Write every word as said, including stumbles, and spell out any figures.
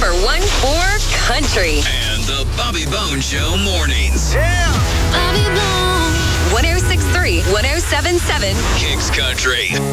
number one for country. And the Bobby Bone Show mornings. Yeah. Bobby Bone. one oh six point three, one oh seven point seven Kicks Country.